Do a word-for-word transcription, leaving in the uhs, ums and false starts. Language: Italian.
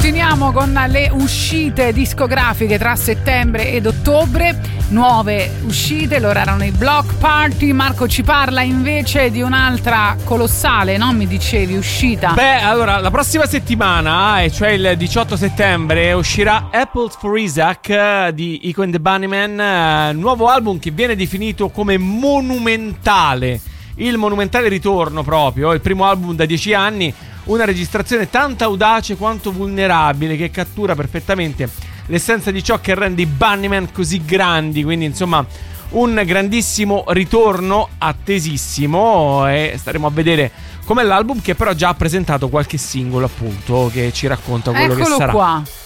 Continuiamo con le uscite discografiche tra settembre ed ottobre, nuove uscite, loro erano i Block Party. Marco ci parla invece di un'altra colossale, no? Mi dicevi, uscita. Beh, allora, la prossima settimana, e cioè il diciotto settembre, uscirà Apples for Isaac di Echo and the Bunnymen, nuovo album che viene definito come monumentale, il monumentale ritorno proprio, il primo album da dieci anni. Una registrazione tanto audace quanto vulnerabile, che cattura perfettamente l'essenza di ciò che rende i Bunnymen così grandi. Quindi insomma un grandissimo ritorno, attesissimo, e staremo a vedere com'è l'album, che però già ha presentato qualche singolo appunto che ci racconta quello Eccolo che sarà. Qua.